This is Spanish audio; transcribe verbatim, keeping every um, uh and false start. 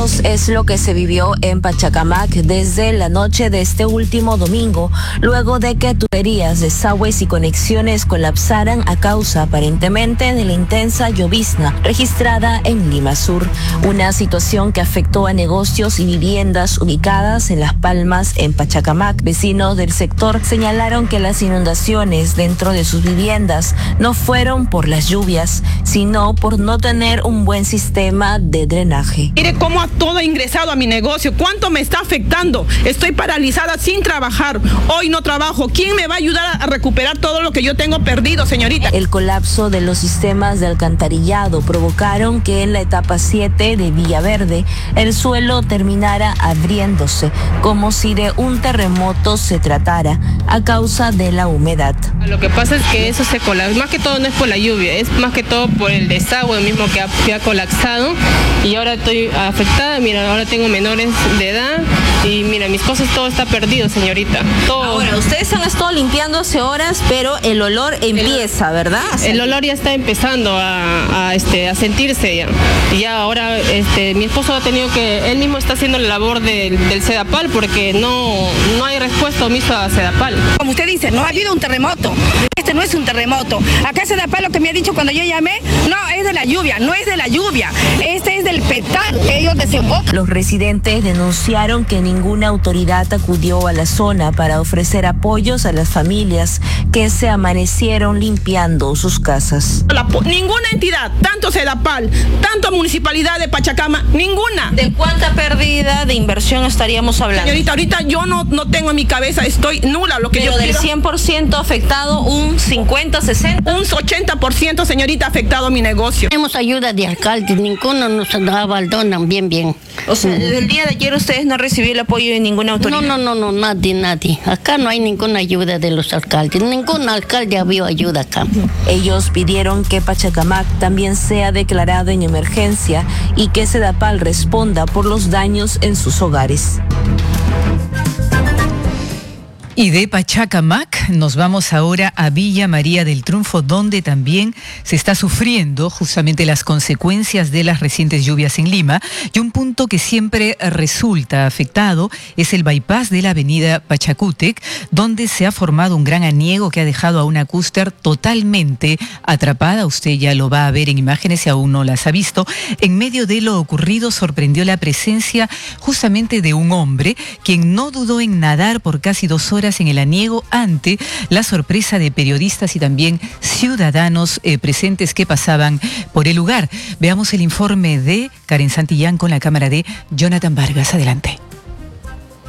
Es lo que se vivió en Pachacamac desde la noche de este último domingo, luego de que tuberías, desagües y conexiones colapsaran a causa aparentemente de la intensa llovizna registrada en Lima Sur. Una situación que afectó a negocios y viviendas ubicadas en Las Palmas, en Pachacamac. Vecinos del sector señalaron que las inundaciones dentro de sus viviendas no fueron por las lluvias, sino por no tener un buen sistema de drenaje. Mire cómo ha todo ha ingresado a mi negocio, cuánto me está afectando. Estoy paralizada sin trabajar. Hoy no trabajo. ¿Quién me va a ayudar a recuperar todo lo que yo tengo perdido, señorita? El colapso de los sistemas de alcantarillado provocaron que en la etapa siete de Villaverde el suelo terminara abriéndose, como si de un terremoto se tratara, a causa de la humedad. Lo que pasa es que eso se colapsa, más que todo no es por la lluvia, es más que todo por el desagüe mismo que ha, que ha colapsado, y ahora estoy afectada. Mira, ahora tengo menores de edad y mira, mis cosas, todo está perdido, señorita. Todo. Ahora, ustedes han estado limpiando hace horas, pero el olor empieza, el, ¿verdad? El olor ya está empezando a, a, este, a sentirse ya. Y ya ahora este, mi esposo ha tenido que, él mismo está haciendo la labor de, del Sedapal porque no, no hay respuesta omisa a Sedapal. Como usted dice, no ha habido un terremoto. Este no es un terremoto. Acá Sedapal lo que me ha dicho cuando yo llamé, no, es de la lluvia, no es de la lluvia. Este es del petal que ellos desembocan. Los residentes denunciaron que ninguna autoridad acudió a la zona para ofrecer apoyos a las familias que se amanecieron limpiando sus casas. La, ninguna entidad, tanto Sedapal, tanto Municipalidad de Pachacamac, ninguna. ¿De cuánta pérdida de inversión estaríamos hablando? Señorita, ahorita yo no, no tengo en mi cabeza, estoy nula. Lo que Pero yo del quiero, cien por ciento afectado, un cincuenta, sesenta. Un ochenta por ciento, señorita, afectado mi negocio. Tenemos ayuda de alcalde, ninguno nos abandonan bien, bien. O sea, desde el día de ayer ustedes no recibieron el apoyo de ninguna autoridad. No, no, no, no, nadie, nadie. Acá no hay ninguna ayuda de los alcaldes. Ningún alcalde había ayuda acá. Ellos pidieron que Pachacamac también sea declarado en emergencia y que Sedapal responda por los daños en sus hogares. Y de Pachacamac nos vamos ahora a Villa María del Triunfo, donde también se está sufriendo justamente las consecuencias de las recientes lluvias en Lima. Y un punto que siempre resulta afectado es el bypass de la avenida Pachacútec, donde se ha formado un gran aniego que ha dejado a una cúster totalmente atrapada. Usted ya lo va a ver en imágenes si aún no las ha visto. En medio de lo ocurrido sorprendió la presencia justamente de un hombre quien no dudó en nadar por casi dos horas en el aniego ante la sorpresa de periodistas y también ciudadanos eh, presentes que pasaban por el lugar. Veamos el informe de Karen Santillán con la cámara de Jonathan Vargas. Adelante.